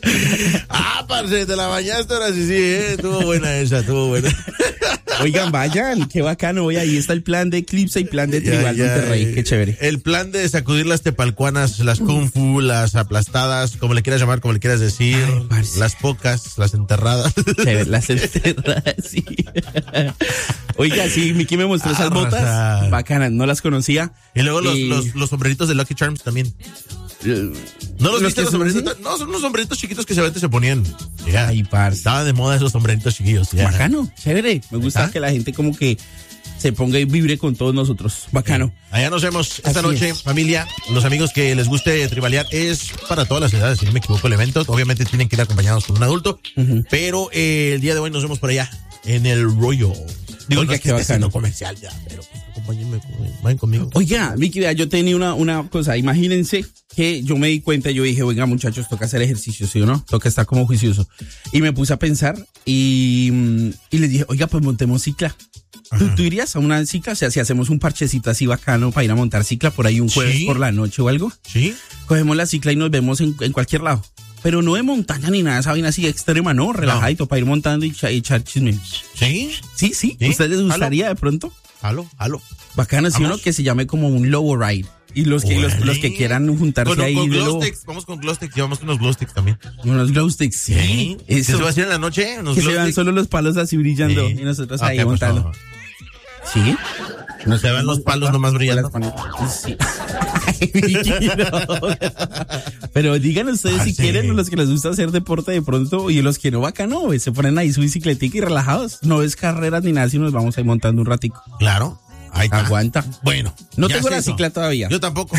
Parce, te la bañaste ahora sí, estuvo buena esa, estuvo buena. Oigan, vayan, qué bacano, oye, ahí está el plan de Eclipse y plan de Tribal Monterrey, qué chévere. El plan de sacudir las tepalcuanas, las kung fu, las aplastadas, como le quieras llamar, como le quieras decir, las pocas, las enterradas. Chévere, las enterradas, sí. Oiga, sí, Miki me mostró esas botas, bacanas, no las conocía. Y luego los sombreritos de Lucky Charms también. ¿No los viste los sombreritos? No, son unos sombreritos chiquitos que se ponían. Ya, ay, parce. Estaban de moda esos sombreritos chiquillos. Ya. Bacano, chévere. Me gusta que la gente como que se ponga y vibre con todos nosotros. Bacano. Allá nos vemos esta noche, familia. Los amigos que les guste tribalear es para todas las edades, si no me equivoco, el evento. Obviamente tienen que ir acompañados con un adulto. Pero el día de hoy nos vemos por allá, en el Royal. Digo, oiga, no es que esté siendo comercial ya, pero pues, acompáñenme, vayan conmigo. Oiga, Vicky, yo tenía una cosa, imagínense que yo me di cuenta, yo dije, oiga, muchachos, toca hacer ejercicio, ¿sí o no? Toca estar como juicioso. Y me puse a pensar y les dije, oiga, pues montemos cicla. ¿Tú irías a una cicla? O sea, si hacemos un parchecito así bacano para ir a montar cicla por ahí un jueves por la noche o algo. Sí. Cogemos la cicla y nos vemos en cualquier lado. Pero no de montaña ni nada, esa vaina así extrema, ¿no? Relajadito para ir montando y echar chisme. ¿Sí? Sí. ¿Ustedes les gustaría de pronto? Halo. Bacano, sí, uno que se llame como un lobo ride. Y los que quieran juntarse ahí. Con glow sticks, vamos con glow sticks, llevamos unos glow sticks también. Unos glow sticks, sí. Eso se va a hacer en la noche, que se vean solo los palos así brillando y nosotros ahí montando. ¿Sí? No se ven los palos nomás brillando. Sí. Pero digan ustedes si quieren, los que les gusta hacer deporte de pronto y los que no, bacano, se ponen ahí su bicicletica y relajados. No es carreras ni nada, si nos vamos ahí montando un ratico. Claro. Ahí está. Aguanta. Bueno. No tengo la cicla todavía. Yo tampoco.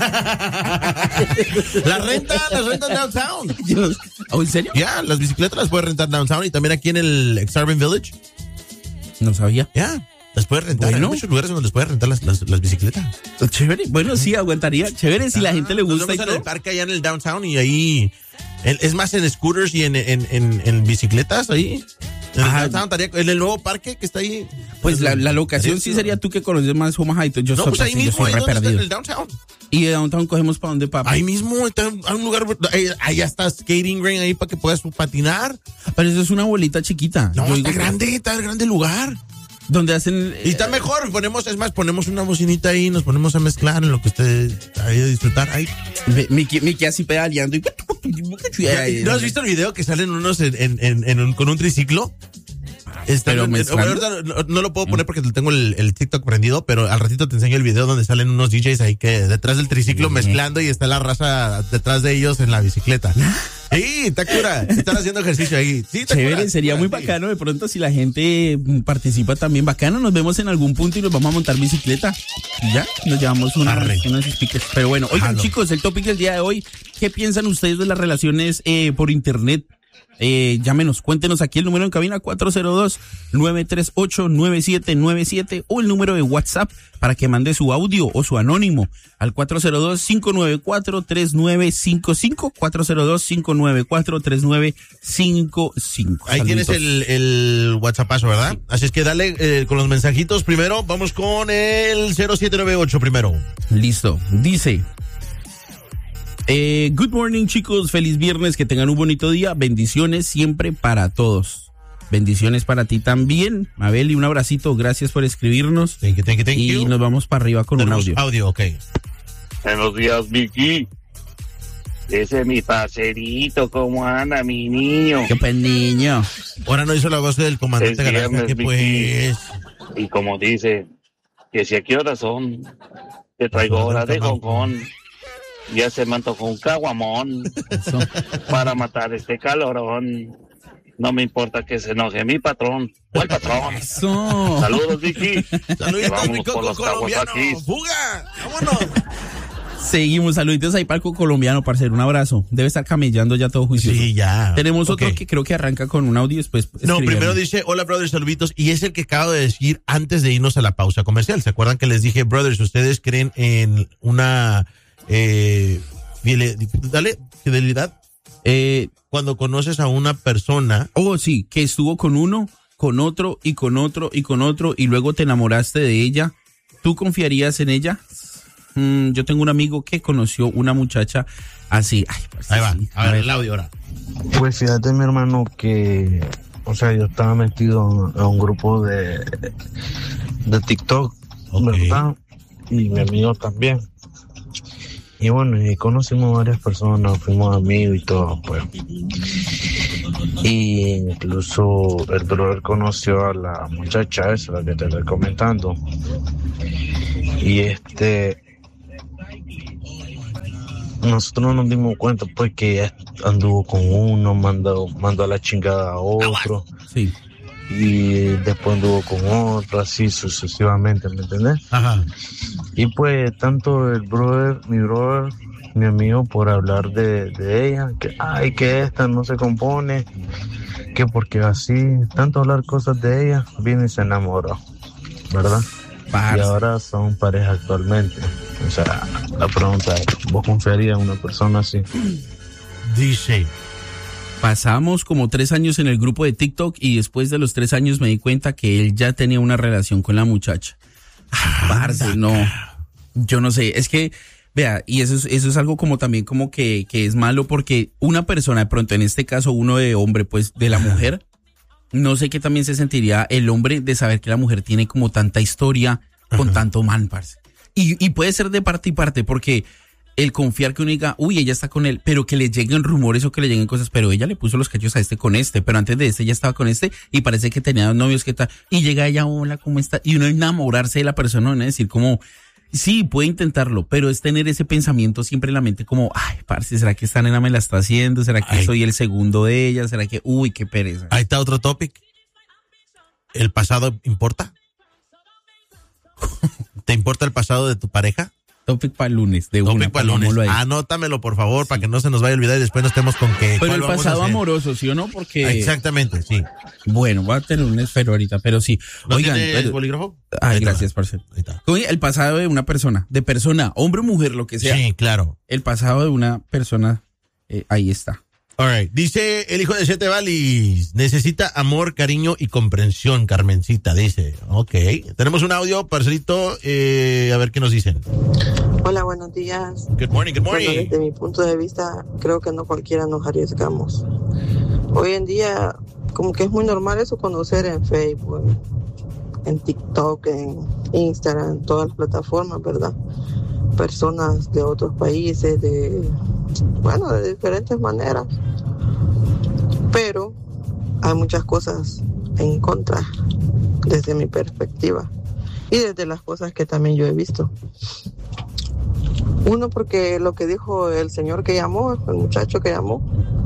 Las rentan downtown. ¿Oh, en serio? Ya, las bicicletas las puedes rentar downtown y también aquí en el Exarban Village. No sabía. Ya. Las puedes rentar. Hay muchos lugares donde les puedes rentar las bicicletas. Chévere. Bueno, sí, aguantaría. Chévere si la gente le gusta. Nos vemos en el parque allá en el downtown y ahí. Es más en scooters y en bicicletas ahí. En el nuevo parque que está ahí. Pues la locación sí sería tú que conoces más Omaha. Yo no, pues ahí mismo, ahí donde está en el downtown. ¿Y de downtown cogemos para dónde, papá? Ahí mismo, está en un lugar, ahí está skating ring ahí para que puedas patinar. Pero eso es una bolita chiquita. No, está grande el lugar. Donde hacen... Y está mejor, ponemos una bocinita ahí, nos ponemos a mezclar en lo que usted ahí a disfrutar ahí. Miki así pedaleando y... ¿No has visto el video que salen unos con un triciclo? Pero no lo puedo poner porque tengo el TikTok prendido, pero al ratito te enseño el video donde salen unos DJs ahí que detrás del triciclo mezclando y está la raza detrás de ellos en la bicicleta. Sí, está cura. Están haciendo ejercicio ahí. Sí, chévere, sería muy bacano de pronto si la gente participa también. Bacano, nos vemos en algún punto y nos vamos a montar bicicleta. Y ya, nos llevamos unos stickers. Pero bueno, oigan chicos, el topic del día de hoy, ¿qué piensan ustedes de las relaciones por internet? Llámenos, cuéntenos aquí el número en cabina 402-938-9797 o el número de WhatsApp para que mande su audio o su anónimo al 402-594-3955 402-594-3955. Ahí tienes el WhatsAppazo, ¿verdad? Así es que dale con los mensajitos primero. Vamos con el 0798 primero. Listo, dice... good morning, chicos. Feliz viernes. Que tengan un bonito día. Bendiciones siempre para todos. Bendiciones para ti también, Mabel, y un abracito. Gracias por escribirnos. Thank you. Y nos vamos para arriba con un audio. Ok. Buenos días, Vicky. Ese es mi parcerito. ¿Cómo anda, mi niño? ¿Qué pues, niño? Ahora no hizo la voz del comandante García, que pues... Y como dice, que si aquí horas son, te traigo horas de Hong Kong. Ya se me antojó un caguamón para matar este calorón. No me importa que se enoje mi patrón o el patrón. Eso. Saludos, Vicky. Saluditos, mi coco colombiano. ¡Fuga! ¡Vámonos! Seguimos, saluditos ahí para el coco colombiano, parcero. Un abrazo. Debe estar camellando ya todo juicioso. Sí, ya. Tenemos otro que creo que arranca con un audio después. No, primero dice, hola, brothers, saluditos. Y es el que acabo de decir antes de irnos a la pausa comercial. ¿Se acuerdan que les dije, brothers, ustedes creen en una... fidelidad? Cuando conoces a una persona. Oh, sí, que estuvo con uno, con otro y con otro y con otro y luego te enamoraste de ella. ¿Tú confiarías en ella? Yo tengo un amigo que conoció una muchacha así. Ay, pues, ahí va, a ver el audio ahora. Pues fíjate, mi hermano, que, o sea, yo estaba metido en un grupo de TikTok, ¿verdad? Y mi amigo también. Y bueno, y conocimos varias personas, fuimos amigos y todo, pues. Y incluso el brother conoció a la muchacha esa, la que te estoy comentando. Y nosotros no nos dimos cuenta, pues, que ella anduvo con uno, mandó a la chingada a otro. Sí. Y después anduvo con otro, así sucesivamente, ¿me entendés? Ajá. Y pues, tanto mi amigo, por hablar de ella, que esta no se compone, que porque así, tanto hablar cosas de ella, vino y se enamoró, ¿verdad? Y ahora son pareja actualmente. O sea, la pregunta es, ¿vos confiarías en una persona así? Dice, pasamos como 3 años en el grupo de TikTok y después de los 3 años me di cuenta que él ya tenía una relación con la muchacha. Parce, no, yo no sé, es que, vea, y eso es algo como también como que es malo porque una persona, de pronto en este caso uno de hombre, pues de la mujer, no sé qué también se sentiría el hombre de saber que la mujer tiene como tanta historia con tanto man, parce. Y puede ser de parte y parte, porque el confiar que uno diga, uy, ella está con él, pero que le lleguen rumores o que le lleguen cosas, pero ella le puso los cachos a este con este, pero antes de este ella estaba con este y parece que tenía 2 novios, ¿qué tal? Y llega ella, hola, ¿cómo está? Y uno enamorarse de la persona, no es decir como, sí, puede intentarlo, pero es tener ese pensamiento siempre en la mente como, ay, parce, ¿será que esta nena me la está haciendo? ¿Será que soy el segundo de ella? ¿Será que, uy, qué pereza? Ahí está otro topic. ¿El pasado importa? ¿Te importa el pasado de tu pareja? Topic para el lunes, de Topic para el lunes. Anótamelo, por favor, para que no se nos vaya a olvidar y después no estemos con que... Pero el pasado amoroso, ¿sí o no? Porque... Exactamente, sí. Bueno, voy a tener un esfero ahorita, pero sí. ¿No oigan, tienes bolígrafo? Ay, gracias, parcero. El pasado de una persona, hombre o mujer, lo que sea. Sí, claro. El pasado de una persona, ahí está. All right. Dice el hijo de Siete Valis, necesita amor, cariño y comprensión, Carmencita, dice. Ok. Tenemos un audio, parcerito, a ver qué nos dicen. Hola, buenos días. Good morning, good morning. Bueno, desde mi punto de vista, creo que no cualquiera nos arriesgamos. Hoy en día, como que es muy normal eso, conocer en Facebook, en TikTok, en Instagram, en todas las plataformas, ¿verdad? Personas de otros países, de diferentes maneras. Pero hay muchas cosas en contra, desde mi perspectiva, y desde las cosas que también yo he visto. Uno, porque lo que dijo el señor que llamó, el muchacho que llamó,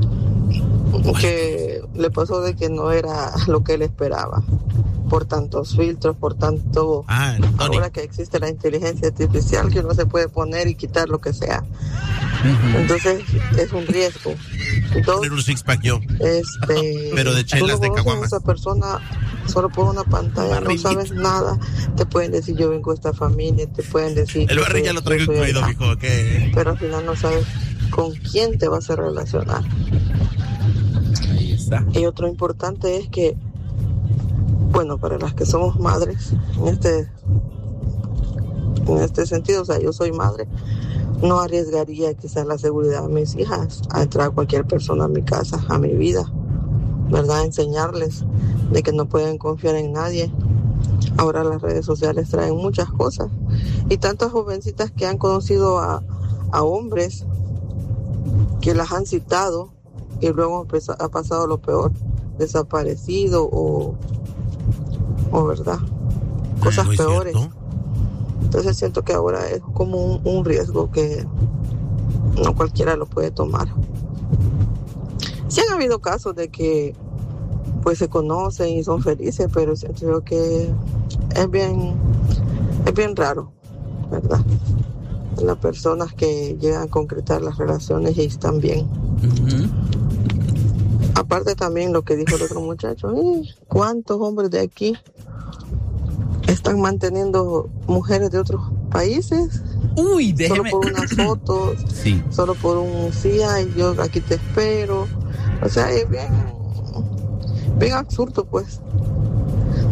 que le pasó de que no era lo que él esperaba, por tantos filtros, por tanto, ahora que existe la inteligencia artificial, que uno se puede poner y quitar lo que sea. Entonces es un riesgo. Poner un six-pack yo. Pero de chelas de caguamas. Esa persona solo por una pantalla, no sabes nada. Te pueden decir, yo vengo de esta familia, te pueden decir... El barrio ya lo traigo incluido, mijo, ¿qué? Pero al final no sabes con quién te vas a relacionar. Ahí está. Y otro importante es que, bueno, para las que somos madres, en este sentido, o sea, yo soy madre, no arriesgaría quizás la seguridad de mis hijas a entrar a cualquier persona a mi casa, a mi vida, ¿verdad? Enseñarles de que no pueden confiar en nadie. Ahora las redes sociales traen muchas cosas y tantas jovencitas que han conocido a hombres que las han citado y luego ha pasado lo peor, desaparecido o verdad, cosas peores. Cierto. Entonces siento que ahora es como un riesgo que no cualquiera lo puede tomar. Sí han habido casos de que pues se conocen y son felices, pero siento yo que es bien raro, ¿verdad? Las personas que llegan a concretar las relaciones y están bien. Aparte también lo que dijo el otro muchacho, ¿cuántos hombres de aquí están manteniendo mujeres de otros países? Uy, déjeme. Solo por unas fotos, sí. Solo por un sí, ay, yo aquí te espero. O sea, es bien absurdo, pues.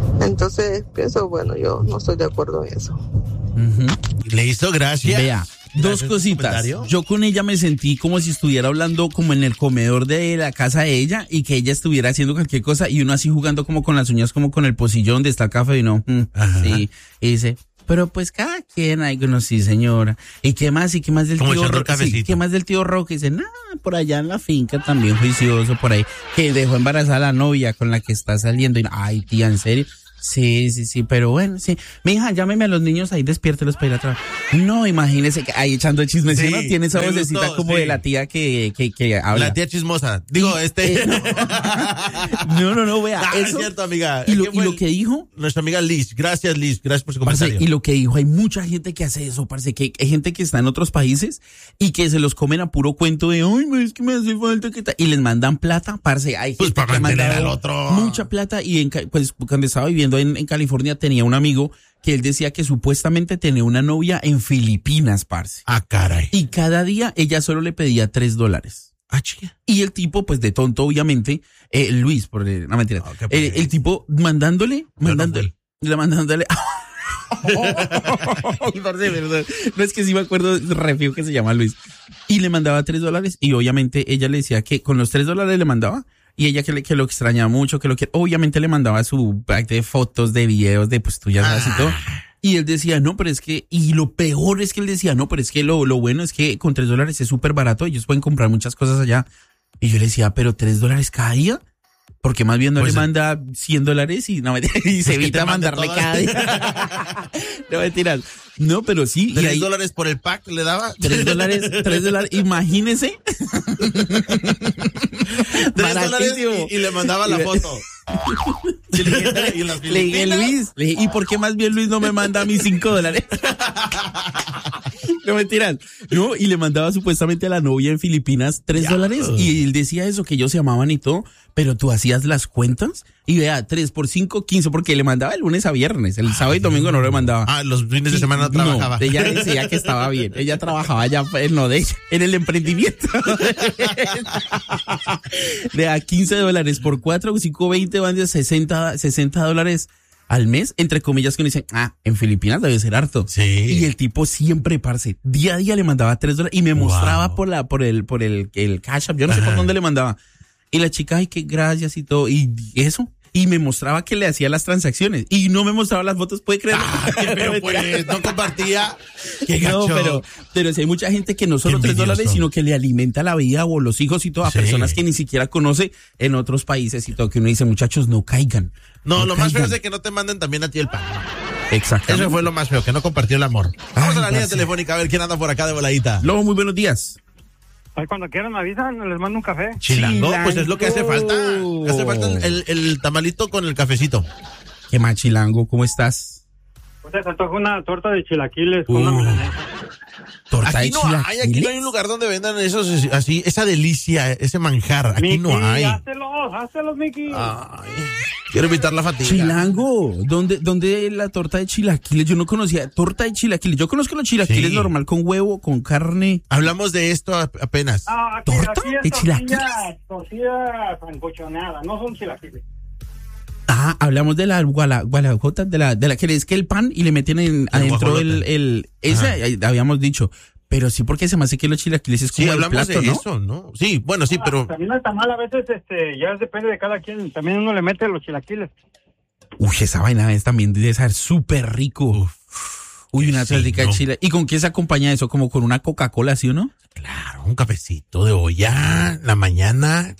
Entonces pienso, bueno, yo no estoy de acuerdo en eso. Le hizo gracia. Vea, Dos cositas. Yo con ella me sentí como si estuviera hablando como en el comedor de la casa de ella y que ella estuviera haciendo cualquier cosa y uno así jugando como con las uñas, como con el pocillo donde está el café y no. Sí. Y dice, pero pues cada quien, ay, no, sí, señora. ¿Y qué más? ¿Y qué más del como tío Roque? Sí, ¿qué más del tío Roque? Dice, nada, por allá en la finca también juicioso por ahí, que dejó embarazada a la novia con la que está saliendo. Y, ay, tía, ¿en serio? Sí, pero bueno, sí. Mija, llámeme a los niños ahí, despiértelos para ir a trabajar. No, imagínese que ahí echando chismes, sí, ¿no? Tiene esa vocecita gustó, como sí, de la tía que habla. La tía chismosa. Digo, No, vea. Eso, es cierto, amiga. Y lo que dijo. Nuestra amiga Liz. Gracias, Liz. Gracias por su comentario. Parce, y lo que dijo, hay mucha gente que hace eso, parce, que hay gente que está en otros países y que se los comen a puro cuento de, ay, es que me hace falta que y les mandan plata, parce. Hay pues gente para que mantener al otro. Mucha plata y pues cuando estaba viviendo en California tenía un amigo que él decía que supuestamente tenía una novia en Filipinas, parce. Ah, caray. Y cada día ella solo le pedía $3. Ah, chica. Y el tipo, pues de tonto, obviamente, Luis, no mentira. Oh, el tipo mandándole. No es que sí me acuerdo, re feo que se llama Luis. Y le mandaba $3 y obviamente ella le decía que con los $3 le mandaba. Y ella que lo extrañaba mucho, obviamente le mandaba su pack de fotos, de videos, de pues tú ya sabes y todo. Y él decía, no, pero es que, y lo peor es que él decía, no, pero es que lo bueno es que con $3 es súper barato, ellos pueden comprar muchas cosas allá. Y yo le decía, pero $3 cada día, porque más bien no pues le manda $100 y se evita mandarle cada día. No mentiras. No, pero sí. $3 por el pack le daba. $3, imagínese. $3 y le mandaba la foto. Le dije, Luis, ¿y por qué más bien Luis no me manda a mí $5? No mentiras. No, y le mandaba supuestamente a la novia en Filipinas $3 y él decía eso, que ellos se amaban y todo, pero tú hacías las cuentas y vea, 3 por 5, 15, porque le mandaba el lunes a viernes, el sábado y domingo no le mandaba. Ah, los fines de semana no trabajaba. No, ella decía que estaba bien, ella trabajaba ya en el emprendimiento. Vea, $15 por 4, 5, 20 van de $60 al mes, entre comillas, que uno dice, en Filipinas debe ser harto. Sí. Y el tipo siempre, parce, día a día le mandaba $3 y me mostraba por el Cash App, yo no sé por dónde le mandaba. Y la chica, ay, qué gracias y todo, y eso. Y me mostraba que le hacía las transacciones. Y no me mostraba las fotos, ¿puede creerlo? Pero pues, no compartía. Qué gacho. No, pero si hay mucha gente que no solo $3, sino que le alimenta la vida o los hijos y todo a personas que ni siquiera conoce en otros países y todo, que uno dice, muchachos, no caigan. No, lo más feo es de que no te manden también a ti el pan. Exactamente. Eso fue lo más feo, que no compartió el amor. Vamos a la línea telefónica a ver quién anda por acá de voladita. Lobo, muy buenos días. Ay, cuando quieran me avisan, les mando un café. Chilango, pues es lo que hace falta. Hace falta el tamalito con el cafecito. ¿Qué más, Chilango? ¿Cómo estás? Pues se antoja una torta de chilaquiles con una milanesa. ¿Torta de chilaquiles? Aquí no hay un lugar donde vendan esos, así, esa delicia, ese manjar. Aquí Mickey, no hay. Hácelos, Mickey. Ay, quiero evitar la fatiga. Chilango, ¿dónde la torta de chilaquiles? Yo no conocía torta de chilaquiles. Yo conozco los chilaquiles normal, con huevo, con carne. Hablamos de esto apenas. ¿Torta de chilaquiles? Tortilla sancochonada, no son chilaquiles. Hablamos de la gualajota, de la que es que el pan y le meten adentro ese habíamos dicho. Pero sí, porque se me hace que los chilaquiles es como el plato, de ¿no? Eso, ¿no? Sí, bueno, sí, pero... También el tamal a veces, ya depende de cada quien. También uno le mete los chilaquiles. Uy, esa vaina también debe ser súper rico. Uy, una tortilla de chile. ¿Y con qué se acompaña eso? ¿Como con una Coca-Cola, sí o no? Claro, un cafecito de olla, la mañana...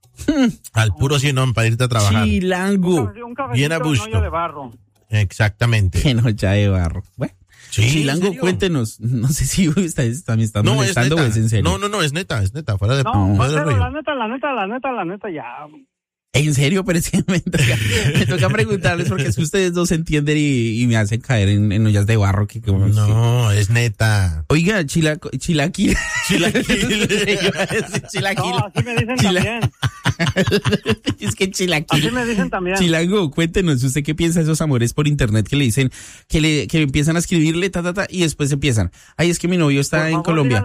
Al puro sinón para irte a trabajar. Chilango. Bien a gusto. Una olla de barro. Exactamente. Que olla de barro. Bueno. Sí, Chilango, cuéntenos. No sé si está molestando o es en serio. No, es neta. Fuera de la neta, ya. En serio, pero es que me toca preguntarles porque es que ustedes dos entienden y me hacen caer en ollas de barro. No, es neta. Oiga, chilaquil. No, así me dicen también. Es que chilaquil. Así me dicen también. Chilango, cuéntenos, ¿usted qué piensa de esos amores por internet que le dicen, que empiezan a escribirle, y después empiezan? Ay, es que mi novio está en Colombia.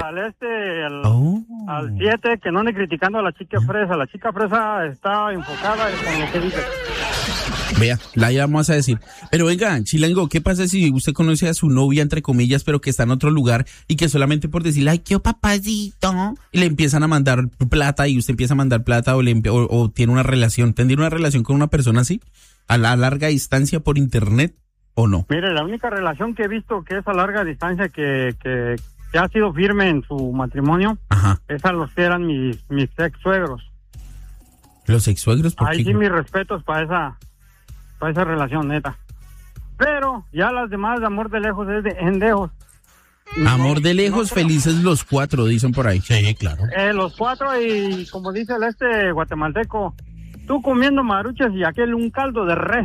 Al 7, que no ande criticando a la chica fresa. La chica fresa está enfocada en lo que dice. Vea, la vamos a decir. Pero venga, Chilango, ¿qué pasa si usted conoce a su novia, entre comillas, pero que está en otro lugar y que solamente por decirle, ay, qué papacito, y le empiezan a mandar plata y usted empieza a mandar plata o tiene una relación, ¿tendría una relación con una persona así? ¿A la larga distancia por internet o no? Mire, la única relación que he visto que es a larga distancia que ha sido firme en su matrimonio, ajá, es a los que eran mis ex suegros. ¿Los ex suegros? ¿Por ahí qué? Sí, mis respetos para esa relación, neta. Pero ya las demás, de amor de lejos, es de endejos. Amor de lejos, felices los 4, dicen por ahí. Sí, claro. Los 4 y como dice el guatemalteco, tú comiendo maruchas y aquel un caldo de res.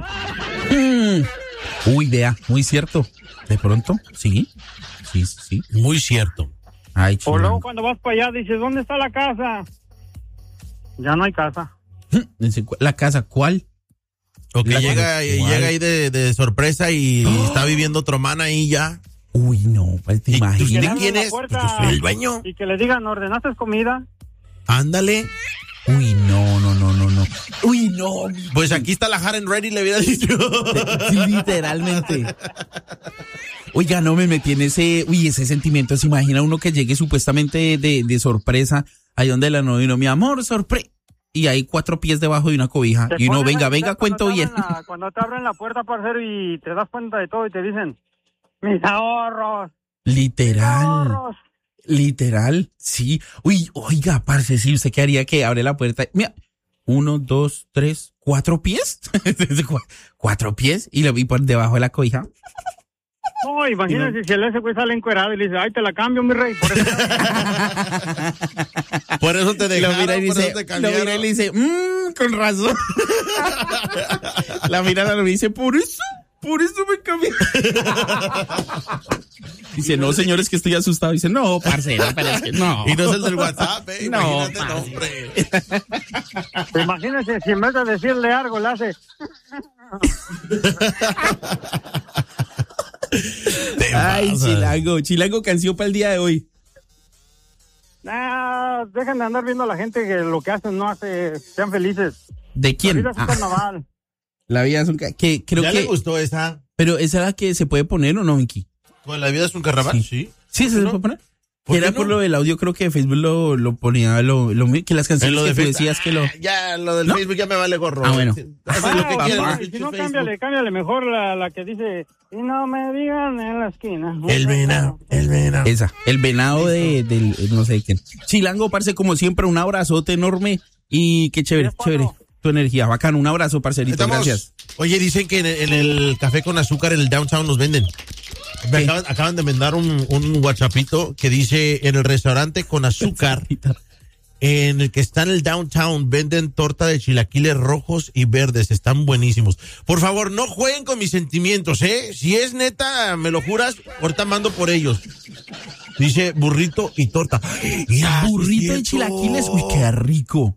Uy, vea, muy cierto. De pronto, sí. Muy cierto. Ay, o luego cuando vas para allá dices, ¿dónde está la casa? Ya no hay casa. ¿La casa cuál? O que llega ahí de sorpresa y está viviendo otro man ahí ya. Uy, no, pues te imaginas. ¿De quién es? Pues yo soy el dueño. Y que le digan, ¿ordenaste comida? Ándale. Uy, no. Uy, no. Pues aquí está la Hard and Ready, le hubiera dicho. Sí, literalmente. Oiga, no me metí en ese sentimiento. Se imagina uno que llegue supuestamente de sorpresa, ahí donde la novia, no, mi amor, sorpresa. Y hay 4 pies debajo de una cobija. Y uno, venga, cuento bien. Cuando te abren la puerta, parcero, y te das cuenta de todo y te dicen, mis ahorros. Literal, sí. Uy, oiga, parce, sí, ¿usted qué haría que abre la puerta? Mira, 1, 2, 3, 4 pies. 4 pies y por debajo de la cobija. No, imagínate si ese güey sale encuerado y le dice, ay, te la cambio, mi rey. Por eso, por eso te dejaron, lo mira y le dice, con razón. La mirada le dice, por eso me cambié. Dice, no, señores, que estoy asustado. Dice, no, parcero, pero es que no. Y no es el del WhatsApp, No, imagínate, no, hombre. Imagínese si en vez de decirle algo, le hace... Ay, Chilango, canción para el día de hoy. Dejen de andar viendo a la gente que lo que hacen no hace, sean felices. ¿De quién? La vida es un carnaval. La vida es un que creo ¿Ya que le gustó esa? Pero esa es la que se puede poner o no, Vicky. ¿Con la vida es un carnaval? Sí. Sí, se puede poner. Era por lo del audio, creo que Facebook lo ponía, que las canciones que tú decías que lo... Ya, lo del Facebook ya me vale gorro. Bueno. Lo que quieras. Si no, cámbiale mejor la que dice, y no me digan en la esquina. El venado. Esa, el venado del no sé quién. Chilango, parce, como siempre, un abrazote enorme y qué chévere tu energía, bacano, un abrazo, parcerito, gracias. Oye, dicen que en el café con azúcar en el downtown nos venden. Acaban de mandar un WhatsAppito que dice, en el restaurante con azúcar, en el que está en el downtown, venden torta de chilaquiles rojos y verdes, están buenísimos. Por favor, no jueguen con mis sentimientos, si es neta, me lo juras, ahorita mando por ellos. Dice burrito y torta. Burrito de chilaquiles, uy, qué rico.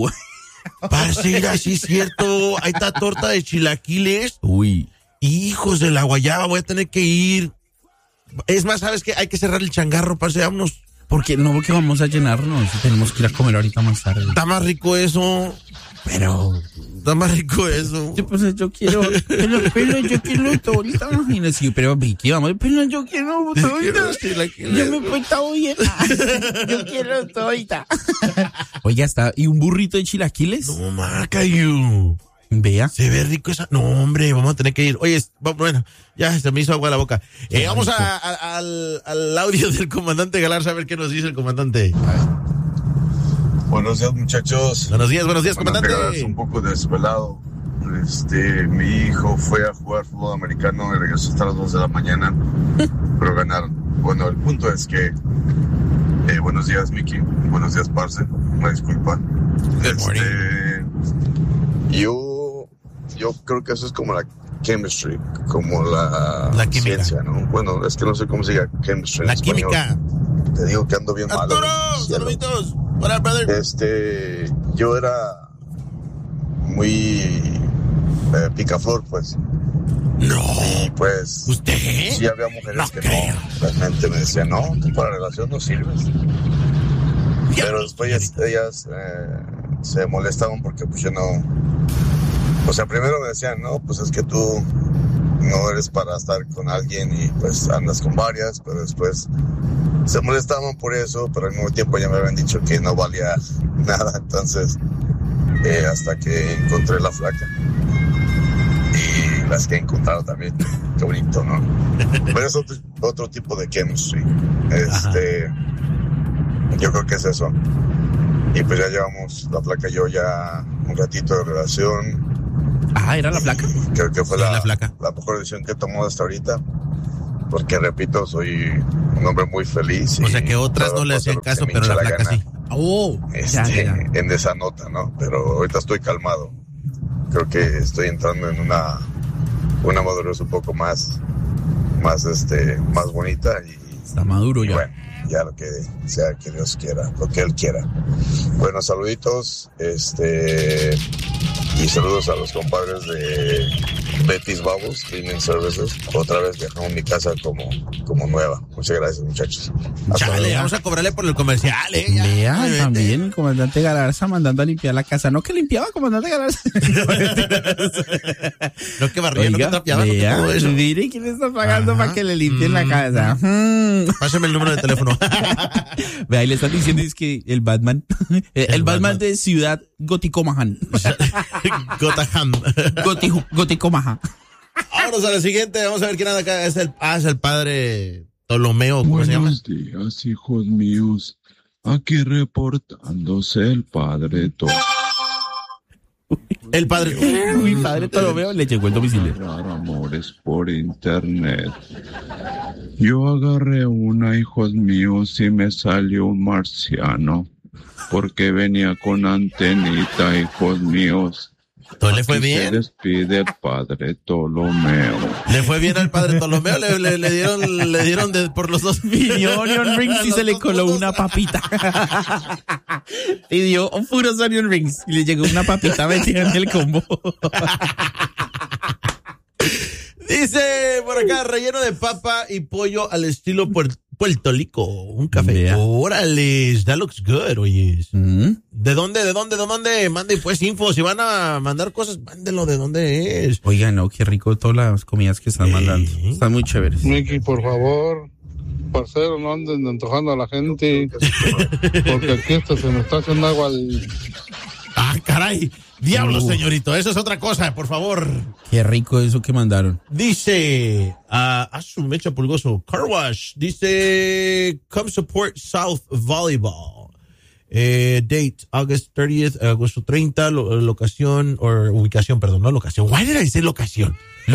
Parce, sí es cierto, ahí está torta de chilaquiles. Uy. Hijos de la guayaba, voy a tener que ir. Es más, ¿sabes qué? Hay que cerrar el changarro, parce, vámonos. Porque vamos a llenarnos. Tenemos que ir a comer ahorita más tarde. Está más rico eso. Está más rico eso. Sí, pues yo quiero. Pero yo quiero torta. Imagínese, pero Vicky, vamos. Pero yo quiero torta. Yo me he puesto bien. Yo quiero torta. Oiga, está. ¿Y un burrito de chilaquiles? No, Macayu. Vea. Se ve rico esa. No, hombre, vamos a tener que ir. Oye, bueno, ya se me hizo agua a la boca. Vamos al audio del comandante Galarza a ver qué nos dice el comandante. Buenos días, muchachos. Buenos días, comandante. Galarza, un poco desvelado. Mi hijo fue a jugar fútbol americano y regresó hasta las 2 de la mañana, pero ganaron. Bueno, el punto es que buenos días, Mickey. Buenos días, parce. Una disculpa. Yo creo que eso es como la chemistry, como la ciencia, ¿no? Bueno, es que no sé cómo se diga chemistry en español. Química. Te digo que ando bien malo. ¡Arturo! ¡Saluditos! ¡Hola, brother! Yo era muy picaflor, pues. No. Y pues... ¿Usted? Sí, había mujeres no que creo. no. Realmente me decían, no, tú para la relación no sirves. Pero después ellas se molestaban porque pues yo no O sea, primero me decían, no, pues es que tú no eres para estar con alguien y pues andas con varias, pero después se molestaban por eso, pero al mismo tiempo ya me habían dicho que no valía nada, entonces hasta que encontré la flaca y las que he encontrado también, qué bonito, ¿no? Pero es otro tipo de chemistry, yo creo que es eso. Y pues ya llevamos la flaca y yo ya un ratito de relación. ¿Era la flaca? Creo que fue sí, la flaca. La mejor decisión que he tomado hasta ahorita. Porque, repito, soy un hombre muy feliz. O sea que otras no le hacían caso, pero la flaca sí. Ya. En esa nota, ¿no? Pero ahorita estoy calmado. Creo que estoy entrando en una madurez un poco más bonita. Y está maduro ya. Bueno, ya lo que sea que Dios quiera, lo que Él quiera. Bueno, saluditos, y saludos a los compadres de Betty's Bubbles Cleaning Services. Otra vez dejamos mi casa como nueva. Muchas gracias, muchachos. Chale, vamos a cobrarle por el comercial, Vea, también el comandante Galarza mandando a limpiar la casa. No que limpiaba, comandante Galarza. No que barría, no que trapeaba, no que todo eso. Mire quién está pagando para que le limpien la casa. Pásame el número de teléfono. Vea, y le están diciendo es que el Batman, el Batman de Ciudad Goticomahan. Goticomahan. Vámonos a la siguiente, vamos a ver quién anda acá. Es el padre Ptolomeo, ¿cómo se llama? Buenos días, hijos míos. Aquí reportándose el padre Ptolomeo. El padre. Mi padre Ptolomeo le llegó el domicilio. Amores por internet. Yo agarré una, hijos míos, y me salió un marciano. Porque venía con antenita, hijos míos. Entonces le fue bien. Se despide el padre Ptolomeo. Le fue bien al padre Ptolomeo, le dieron por los dos onion rings y se le coló una papita. Pidió puros onion rings y le llegó una papita metida en el combo. Dice por acá, relleno de papa y pollo al estilo Puerto Rico. Un café. Vea. Órale, that looks good, oye. ¿De dónde? Manden pues info. Si van a mandar cosas, mándenlo de dónde es. Oigan, no, qué rico todas las comidas que están mandando. Están muy chéveres. Mickey, por favor, parcero, no anden antojando a la gente. Porque aquí se me está haciendo agua al... Ah, caray. Diablo, señorito. Eso es otra cosa, por favor. Qué rico eso que mandaron. Dice, su mecha pulgoso, Car Wash. Dice, come support South Volleyball. Date, August 30th, agosto 30, ubicación. Why did I say locación?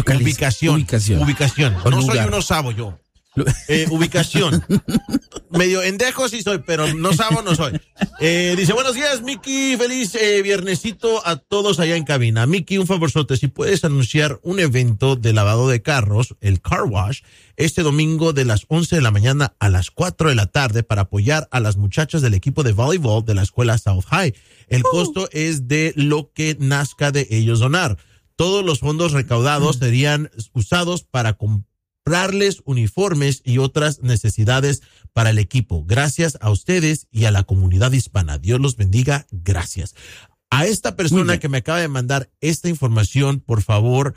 Ubicación. No soy uno sabo yo. Ubicación. Medio endejo sí soy, pero no sabo no soy. Dice, buenos días, Miki, feliz viernesito a todos allá en cabina. Miki, un favorzote, si puedes anunciar un evento de lavado de carros, el Car Wash, este domingo de las 11 de la mañana a las 4 de la tarde para apoyar a las muchachas del equipo de voleibol de la escuela South High. El costo es de lo que nazca de ellos donar. Todos los fondos recaudados serían usados para comprarles uniformes y otras necesidades para el equipo. Gracias a ustedes y a la comunidad hispana. Dios los bendiga. Gracias. A esta persona que me acaba de mandar esta información, por favor,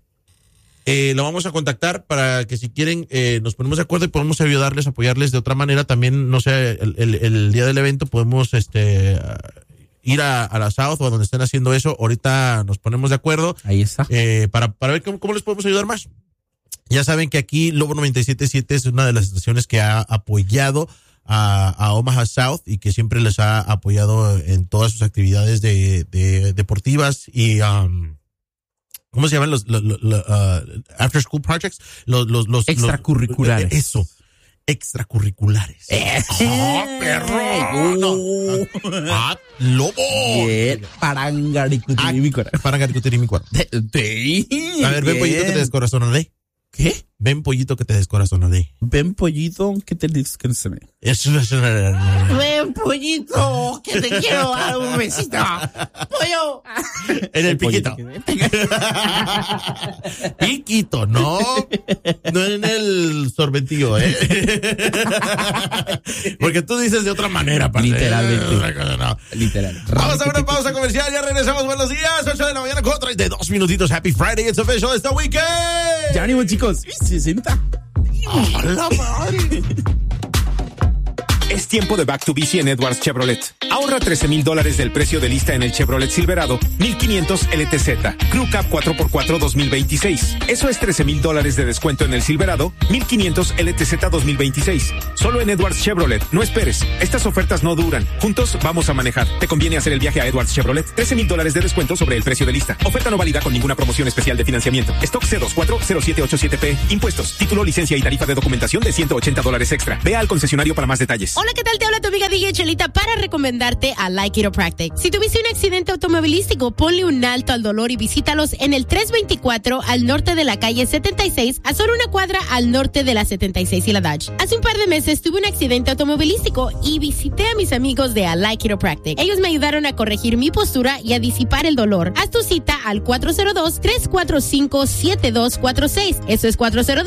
lo vamos a contactar para que si quieren nos ponemos de acuerdo y podemos ayudarles, apoyarles de otra manera. También, no sé, el día del evento podemos ir a la South o a donde estén haciendo eso. Ahorita nos ponemos de acuerdo. Ahí está. Para ver cómo les podemos ayudar más. Ya saben que aquí Lobo 97.7 es una de las estaciones que ha apoyado a Omaha South y que siempre les ha apoyado en todas sus actividades de deportivas y ¿cómo se llaman los after school projects? Los extracurriculares. Eso. Extracurriculares. ¡Perro! No. ¡Lobo! Parangaricutirimícuara. A ver, ven, pollito, que te descorazonaré. ¿Qué? Ven, pollito, que te descorazonaré. Ven, pollito, que te descorazonaré. Ven, pollito, que te quiero dar un besito. Pollo. En el piquito. Piquito, no en el sorbentillo, Porque tú dices de otra manera, parce. Literalmente. No. Literal. Vamos a una pausa comercial, ya regresamos. Buenos días, 8 de la mañana con 32 minutitos. Happy Friday, it's official, it's the weekend. Ya ánimo, chicos. 60. ¡Oh, la madre! Es tiempo de Back to Bici en Edwards Chevrolet. Ahorra $13,000 del precio de lista en el Chevrolet Silverado 1500 LTZ Crew Cab 4x4 2026. Eso es $13,000 de descuento en el Silverado 1500 LTZ 2026. Solo en Edwards Chevrolet. No esperes. Estas ofertas no duran. Juntos vamos a manejar. Te conviene hacer el viaje a Edwards Chevrolet. $13,000 de descuento sobre el precio de lista. Oferta no válida con ninguna promoción especial de financiamiento. Stock C240787P. Impuestos, título, licencia y tarifa de documentación de $180 extra. Ve al concesionario para más detalles. Hola, ¿qué tal? Te habla tu amiga DJ Chelita para recomendarte a Like Chiropractic. Si tuviste un accidente automovilístico, ponle un alto al dolor y visítalos en el 324 al norte de la calle 76, a solo una cuadra al norte de la 76 y la Dodge. Hace un par de meses tuve un accidente automovilístico y visité a mis amigos de Like Chiropractic. Ellos me ayudaron a corregir mi postura y a disipar el dolor. Haz tu cita al 402-345-7246. Eso es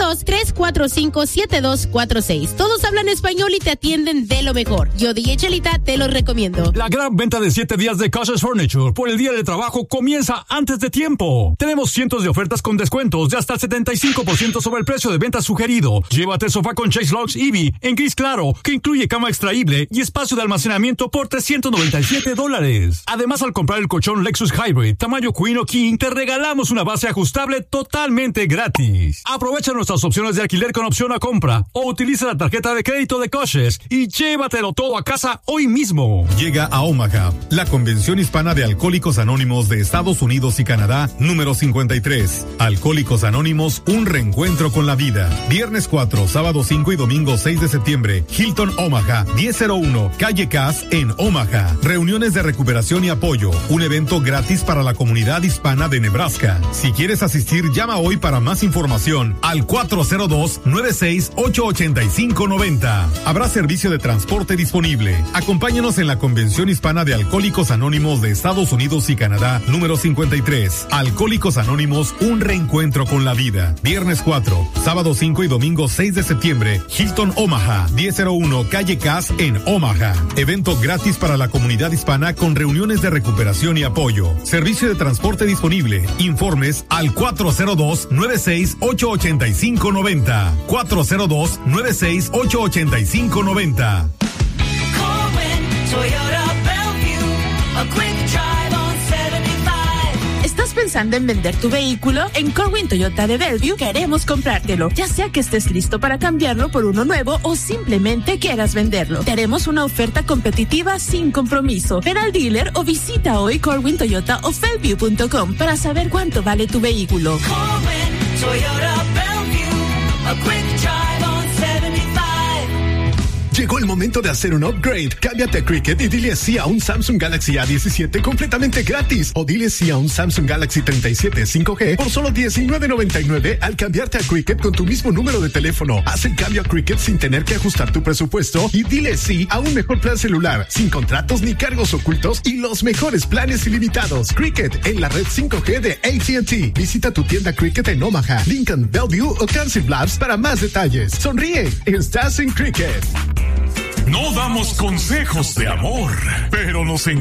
402-345-7246. Todos hablan español y te atienden de lo mejor. Yo, DJ Chelita, te lo recomiendo. La gran venta de 7 días de Cautious Furniture por el Día del Trabajo comienza antes de tiempo. Tenemos cientos de ofertas con descuentos de hasta el 75% sobre el precio de venta sugerido. Llévate el sofá con Chase Logs Eevee en gris claro, que incluye cama extraíble y espacio de almacenamiento por $397. Además, al comprar el colchón Lexus Hybrid tamaño Queen o King, te regalamos una base ajustable totalmente gratis. Aprovecha nuestras opciones de alquiler con opción a compra o utiliza la tarjeta de crédito de Cautious y llévatelo todo a casa hoy mismo. Llega a Omaha la Convención Hispana de Alcohólicos Anónimos de Estados Unidos y Canadá, número 53. Alcohólicos Anónimos, un reencuentro con la vida. Viernes 4, sábado 5 y domingo 6 de septiembre. Hilton Omaha, 1001, calle Cass en Omaha. Reuniones de recuperación y apoyo. Un evento gratis para la comunidad hispana de Nebraska. Si quieres asistir, llama hoy para más información al 402-968-8590. Habrá servicio de transporte disponible. Acompáñanos en la Convención Hispana de Alcohólicos Anónimos de Estados Unidos y Canadá, número 53. Alcohólicos Anónimos, un reencuentro con la vida. Viernes 4, sábado 5 y domingo 6 de septiembre. Hilton Omaha, 1001 calle Cass en Omaha. Evento gratis para la comunidad hispana con reuniones de recuperación y apoyo. Servicio de transporte disponible. Informes al 402-968-8590. 402-968-8590. ¿Estás pensando en vender tu vehículo? En Corwin Toyota de Bellevue queremos comprártelo, ya sea que estés listo para cambiarlo por uno nuevo o simplemente quieras venderlo. Te haremos una oferta competitiva sin compromiso. Ven al dealer o visita hoy Corwin Toyota o Bellevue.com para saber cuánto vale tu vehículo. Corwin Toyota Bellevue, a quick drive on 75. Llegó el momento de hacer un upgrade. Cámbiate a Cricket y dile sí a un Samsung Galaxy A17 completamente gratis. O dile sí a un Samsung Galaxy 37 5G por solo $19.99 al cambiarte a Cricket con tu mismo número de teléfono. Haz el cambio a Cricket sin tener que ajustar tu presupuesto y dile sí a un mejor plan celular, sin contratos ni cargos ocultos y los mejores planes ilimitados. Cricket en la red 5G de AT&T. Visita tu tienda Cricket en Omaha, Lincoln, Bellevue o Council Bluffs para más detalles. Sonríe, estás en Cricket. No damos consejos de amor, pero nos encanta